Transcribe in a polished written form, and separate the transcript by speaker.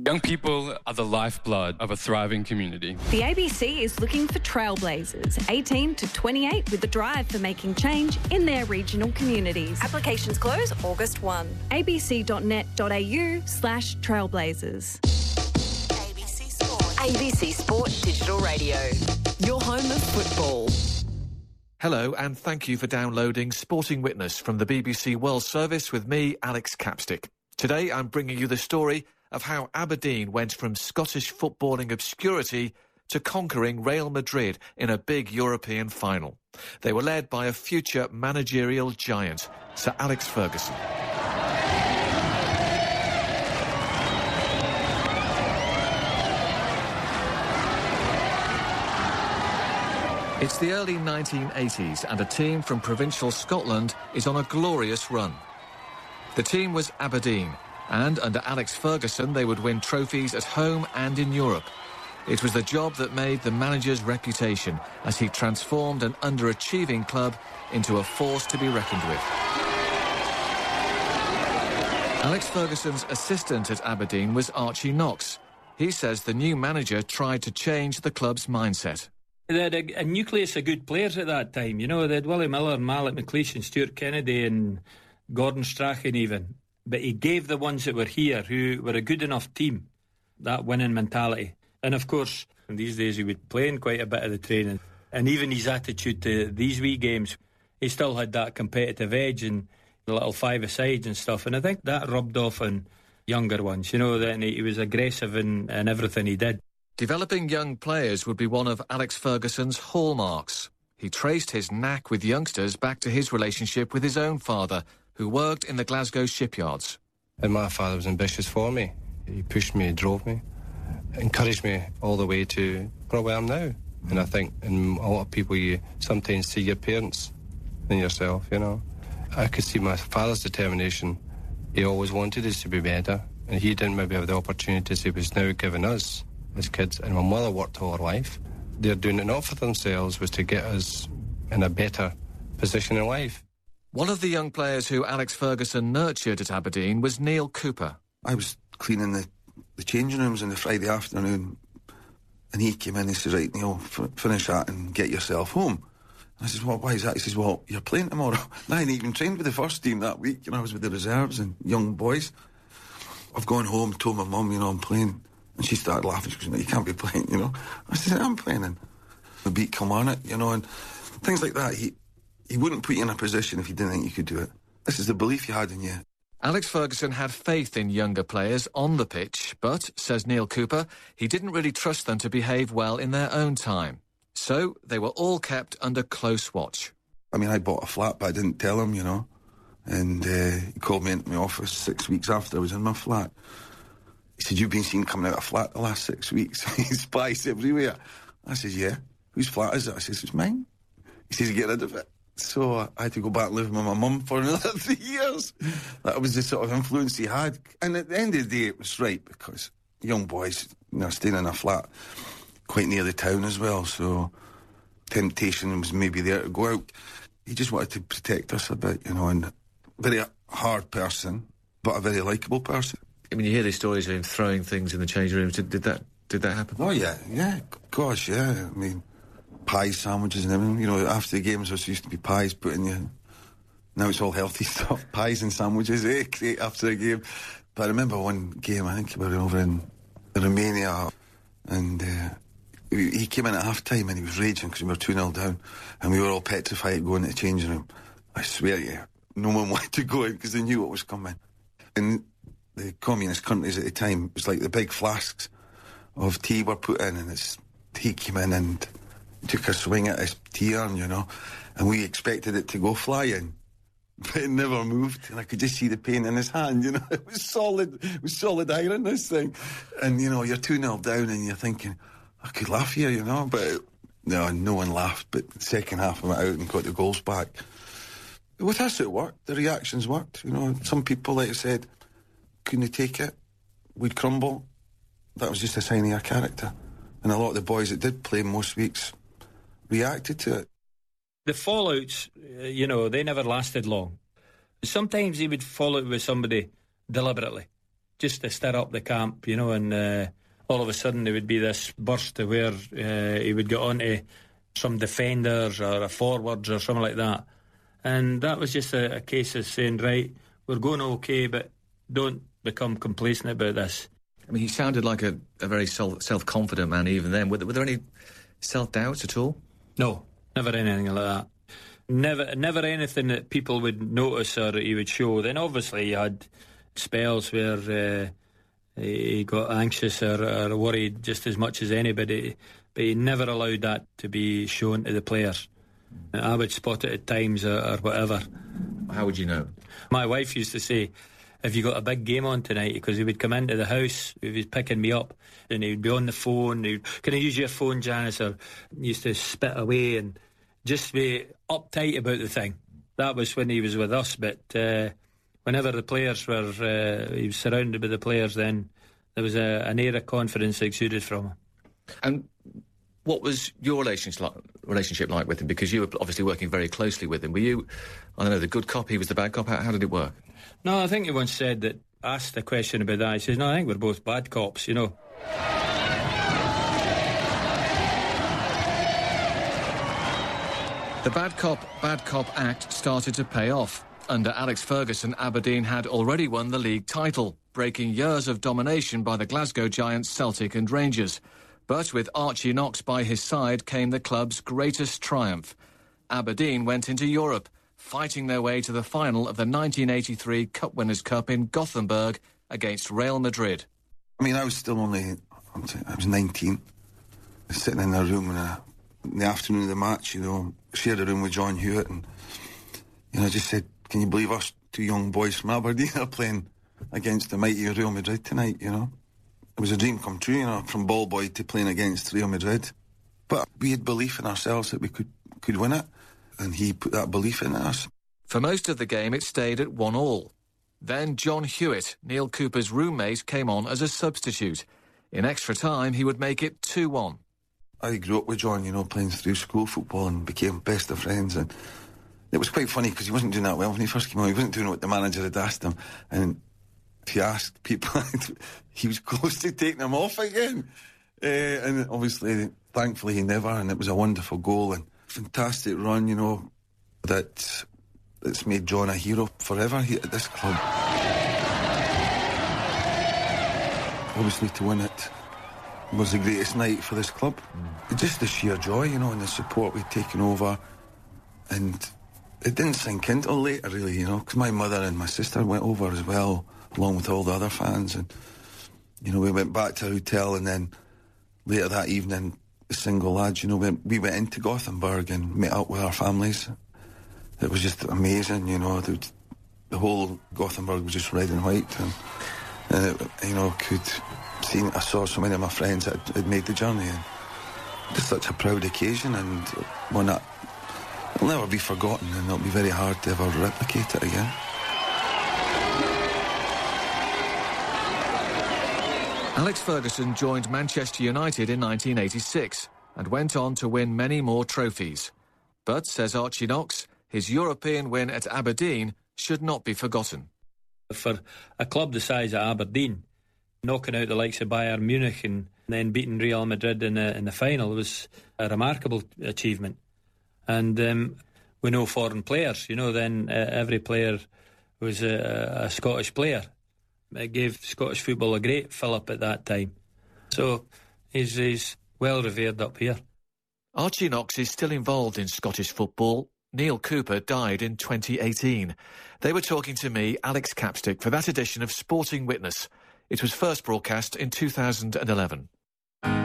Speaker 1: Young people are the lifeblood of a thriving community.
Speaker 2: The ABC is looking for trailblazers, 18 to 28, with a drive for making change in their regional communities.
Speaker 3: Applications close August 1.
Speaker 2: abc.net.au/trailblazers.
Speaker 3: ABC Sport. ABC Sport Digital Radio. Your home of football.
Speaker 4: Hello, and thank you for downloading Sporting Witness from the BBC World Service with me, Alex Capstick. Today I'm bringing you the story of how Aberdeen went from Scottish footballing obscurity to conquering Real Madrid in a big European final. They were led by a future managerial giant, Sir Alex Ferguson. It's the early 1980s and a team from provincial Scotland is on a glorious run. The team was Aberdeen, and under Alex Ferguson they would win trophies at home and in Europe. It was the job that made the manager's reputation as he transformed an underachieving club into a force to be reckoned with. Alex Ferguson's assistant at Aberdeen was Archie Knox. He says the new manager tried to change the club's mindset.
Speaker 5: They had a nucleus of good players at that time. You know, they had Willie Miller and Mallet McLeish and Stuart Kennedy and Gordon Strachan even. But he gave the ones that were here, who were a good enough team, that winning mentality. And of course, in these days he would play in quite a bit of the training. And even his attitude to these wee games, he still had that competitive edge and the little five-a-sides and stuff. And I think that rubbed off on younger ones, you know, that he was aggressive in everything he did.
Speaker 4: Developing young players would be one of Alex Ferguson's hallmarks. He traced his knack with youngsters back to his relationship with his own father, who worked in the Glasgow shipyards.
Speaker 6: And my father was ambitious for me. He pushed me, drove me, encouraged me all the way to where I am now. And I think in a lot of people, you sometimes see your parents in yourself, you know. I could see my father's determination. He always wanted us to be better, and he didn't maybe have the opportunities he was now giving us as kids. And my mother worked all her life. They're doing it not for themselves, was to get us in a better position in life.
Speaker 4: One of the young players who Alex Ferguson nurtured at Aberdeen was Neil Cooper.
Speaker 7: I was cleaning the changing rooms on the Friday afternoon, and he came in and says, "Right, Neil, finish that and get yourself home." And I says, "Well, why is that?" He says, "Well, you're playing tomorrow." And I hadn't even trained with the first team that week, I was with the reserves and young boys. I've gone home, told my mum, I'm playing. And she started laughing. She goes, "No, you can't be playing, I said, "I'm playing." And the beat come on it, and things like that. He wouldn't put you in a position if he didn't think you could do it. This is the belief you had in you.
Speaker 4: Alex Ferguson had faith in younger players on the pitch, but, says Neil Cooper, he didn't really trust them to behave well in their own time. So they were all kept under close watch.
Speaker 7: I mean, I bought a flat, but I didn't tell him, And he called me into my office 6 weeks after I was in my flat. He said, "You've been seen coming out of flat the last 6 weeks. He's spies everywhere." I says, "Yeah." "Whose flat is it?" I says, "It's mine." He says, "Get rid of it." So I had to go back and live with my mum for another 3 years. That was the sort of influence he had. And at the end of the day, it was right, because young boys, staying in a flat quite near the town as well, so temptation was maybe there to go out. He just wanted to protect us a bit, and very hard person, but a very likeable person.
Speaker 4: I mean, you hear these stories of him throwing things in the changing rooms. Did that happen?
Speaker 7: Oh, yeah. Gosh, yeah. I mean, pies, sandwiches and everything. After the games, there used to be pies put in you. Now it's all healthy stuff. Pies and sandwiches, great after a game. But I remember one game, I think we were over in Romania, and he came in at half-time and he was raging because we were 2-0 down, and we were all petrified going to the changing room. I swear to you, no one wanted to go in because they knew what was coming. And the communist countries at the time, it was like the big flasks of tea were put in, and he came in and took a swing at his tea urn, and we expected it to go flying, but it never moved, and I could just see the pain in his hand, It was solid iron, this thing. And, you're 2-0 down and you're thinking, I could laugh here, but no one laughed. But the second half I went out and got the goals back. With us it worked, the reactions worked, Some people, like I said, couldn't take it, we'd crumble. That was just a sign of your character. And a lot of the boys that did play most weeks reacted to it.
Speaker 5: The fallouts, they never lasted long. Sometimes he would fall out with somebody deliberately. just to stir up the camp, you know, and all of a sudden there would be this burst to where he would get onto some defenders or a forwards or something like that. And that was just a case of saying, right, we're going okay, but don't become complacent about this.
Speaker 4: I mean, he sounded like a very self-confident man even then. Were there any self-doubts at all?
Speaker 5: No, never anything like that. Never anything that people would notice or that he would show. Then obviously he had spells where he got anxious or worried just as much as anybody, but he never allowed that to be shown to the players. I would spot it at times or whatever.
Speaker 4: How would you know? My
Speaker 5: My wife used to say, have you got a big game on tonight? Because he would come into the house, he was picking me up, and he would be on the phone. Can I use your phone, Janice? Or he used to spit away and just be uptight about the thing. That was when he was with us, but whenever the players were, he was surrounded by the players, then there was an air of confidence exuded from him.
Speaker 4: And what was your relationship like with him? Because you were obviously working very closely with him. Were you, I don't know, the good cop, he was the bad cop? How did it work?
Speaker 5: No, I think he once said that, asked a question about that. He says, no, I think we're both bad cops, you know.
Speaker 4: The bad cop act started to pay off. Under Alex Ferguson, Aberdeen had already won the league title, breaking years of domination by the Glasgow giants Celtic and Rangers. But with Archie Knox by his side came the club's greatest triumph. Aberdeen went into Europe, fighting their way to the final of the 1983 Cup Winners' Cup in Gothenburg against Real Madrid.
Speaker 7: I mean, I was still I was 19. I was sitting in a room in the afternoon of the match, you know, shared a room with John Hewitt, and, you know, I just said, can you believe us two young boys from Aberdeen are playing against the mighty Real Madrid tonight, you know? It was a dream come true, you know, from ball boy to playing against Real Madrid. But we had belief in ourselves that we could win it, and he put that belief in us.
Speaker 4: For most of the game, it stayed at 1-1. Then John Hewitt, Neil Cooper's roommate, came on as a substitute. In extra time, he would make it 2-1.
Speaker 7: I grew up with John, you know, playing through school football and became best of friends. And it was quite funny because he wasn't doing that well when he first came on. He wasn't doing what the manager had asked him. And if you asked people, he was close to taking them off again. And obviously, thankfully, he never. And it was a wonderful goal and fantastic run, you know, that's made John a hero forever here at this club. Obviously, to win it was the greatest night for this club. Just the sheer joy, you know, and the support we'd taken over. And it didn't sink in till later, really, you know, because my mother and my sister went over as well, along with all the other fans. And, you know, we went back to a hotel, and then later that evening, the single lads, you know, we went into Gothenburg and met up with our families. It was just amazing, you know. The whole Gothenburg was just red and white. And it, you know, I saw so many of my friends that had made the journey. And just such a proud occasion, and one that will never be forgotten, and it'll be very hard to ever replicate it again.
Speaker 4: Alex Ferguson joined Manchester United in 1986 and went on to win many more trophies. But, says Archie Knox, his European win at Aberdeen should not be forgotten.
Speaker 5: For a club the size of Aberdeen, knocking out the likes of Bayern Munich and then beating Real Madrid in the final was a remarkable achievement. And with no foreign players, you know, then every player was a Scottish player. It gave Scottish football a great fill-up at that time. So he's well revered up here.
Speaker 4: Archie Knox is still involved in Scottish football. Neil Cooper died in 2018. They were talking to me, Alex Capstick, for that edition of Sporting Witness. It was first broadcast in 2011.